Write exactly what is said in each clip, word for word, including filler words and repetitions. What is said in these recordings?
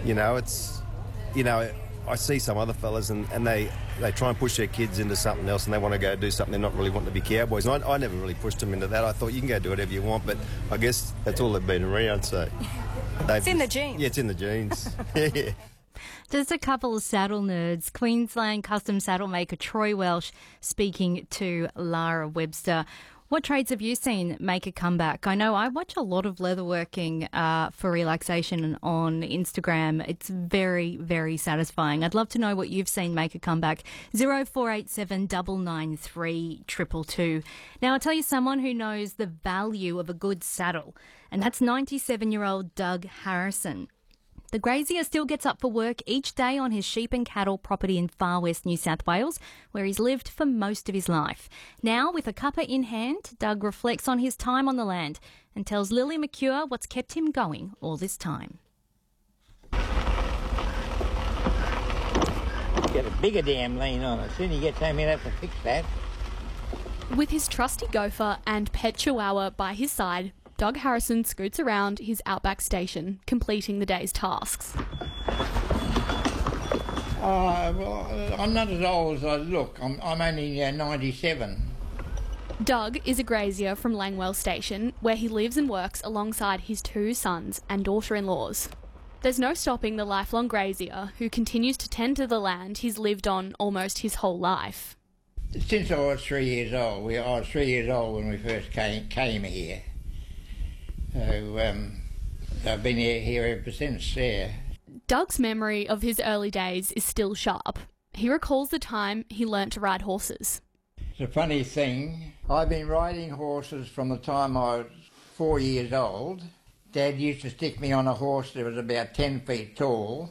You know, it's, you know, I see some other fellas and, and they, they try and push their kids into something else and they want to go do something they're not really wanting to be cowboys. And I, I never really pushed them into that. I thought you can go do whatever you want, but I guess that's all they've been around, so... It's in the genes. Yeah, it's in the genes. Yeah. Just a couple of saddle nerds. Queensland custom saddle maker Troy Welsh speaking to Lara Webster. What trades have you seen make a comeback? I know I watch a lot of leatherworking uh, for relaxation on Instagram. It's very, very satisfying. I'd love to know what you've seen make a comeback. zero four eight seven nine nine three two two two. Now, I'll tell you someone who knows the value of a good saddle, and that's ninety-seven-year-old Doug Harrison. The grazier still gets up for work each day on his sheep and cattle property in far west New South Wales, where he's lived for most of his life. Now, with a cuppa in hand, Doug reflects on his time on the land and tells Lily McCure what's kept him going all this time. Got a bigger damn lean on it. Soon you get home, you have to fix that. With his trusty gopher and pet chihuahua by his side, Doug Harrison scoots around his outback station, completing the day's tasks. Oh, well, I'm not as old as I look. I'm, I'm only uh, ninety-seven. Doug is a grazier from Langwell Station, where he lives and works alongside his two sons and daughter-in-laws. There's no stopping the lifelong grazier, who continues to tend to the land he's lived on almost his whole life. Since I was three years old. We, I was three years old when we first came, came here. So um, I've been here, here ever since, yeah. Doug's memory of his early days is still sharp. He recalls the time he learnt to ride horses. It's a funny thing. I've been riding horses from the time I was four years old. Dad used to stick me on a horse that was about ten feet tall.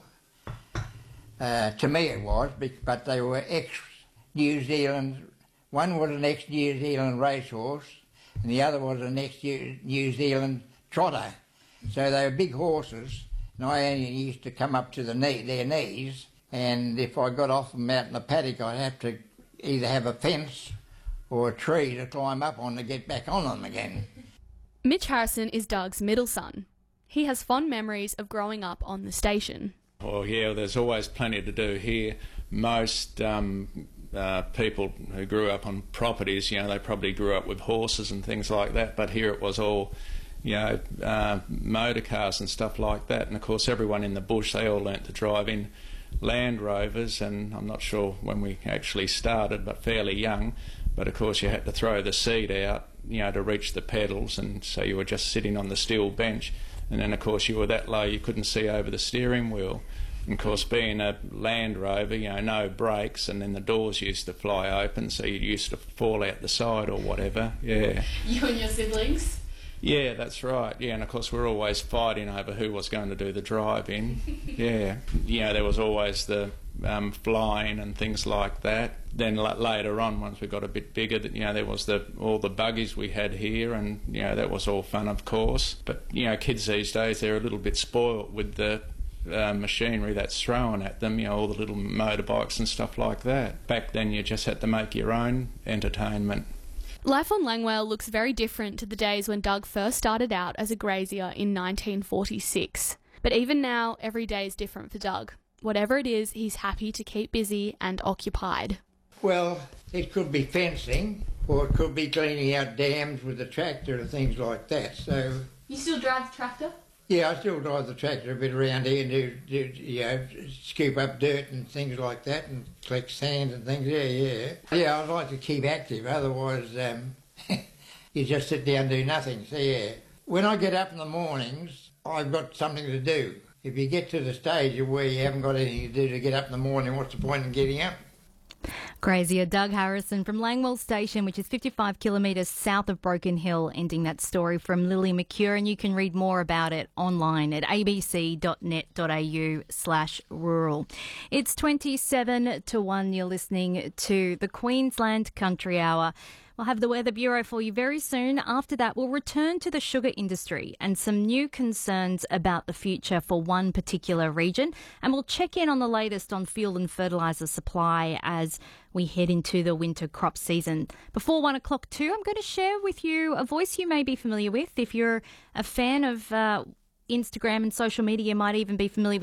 Uh, to me it was, but they were ex-New Zealand. One was an ex-New Zealand racehorse and the other was an ex-New Zealand trotter. So they were big horses, and I only used to come up to the knee, their knees, and if I got off them out in the paddock, I'd have to either have a fence or a tree to climb up on to get back on them again. Mitch Harrison is Doug's middle son. He has fond memories of growing up on the station. Well, yeah, there's always plenty to do here. Most um, uh, people who grew up on properties, you know, they probably grew up with horses and things like that, but here it was all, you know, uh, motor cars and stuff like that. And of course, everyone in the bush, they all learnt to drive in Land Rovers, and I'm not sure when we actually started, but fairly young. But of course, you had to throw the seat out, you know, to reach the pedals, and so you were just sitting on the steel bench. And then, of course, you were that low you couldn't see over the steering wheel. And, of course, being a Land Rover, you know, no brakes, and then the doors used to fly open, so you used to fall out the side or whatever, yeah. You and your siblings? Yeah, that's right, yeah, and of course we're always fighting over who was going to do the driving, yeah. You know, there was always the um, flying and things like that. Then l later on, once we got a bit bigger, you know, there was the all the buggies we had here, and, you know, that was all fun, of course. But, you know, kids these days, they're a little bit spoilt with the Uh, machinery that's thrown at them, you know, all the little motorbikes and stuff like that. Back then you just had to make your own entertainment. Life on Langwell looks very different to the days when Doug first started out as a grazier in nineteen forty-six. But even now, every day is different for Doug. Whatever it is, he's happy to keep busy and occupied. Well, it could be fencing, or it could be cleaning out dams with the tractor and things like that, so... You still drive the tractor? Yeah, I still drive the tractor a bit around here and do, do, you know, scoop up dirt and things like that and collect sand and things, yeah, yeah. Yeah, I'd like to keep active, otherwise um, you just sit down and do nothing, so yeah. When I get up in the mornings, I've got something to do. If you get to the stage of where you haven't got anything to do to get up in the morning, what's the point in getting up? Grazier Doug Harrison from Langwell Station, which is fifty-five kilometres south of Broken Hill, ending that story from Lily McCure, and you can read more about it online at abc.net.au slash rural. It's twenty-seven to one. You're listening to the Queensland Country Hour. We'll have the Weather Bureau for you very soon. After that, we'll return to the sugar industry and some new concerns about the future for one particular region. And we'll check in on the latest on fuel and fertiliser supply as we head into the winter crop season. Before one o'clock too, I'm going to share with you a voice you may be familiar with. If you're a fan of uh, Instagram and social media, you might even be familiar with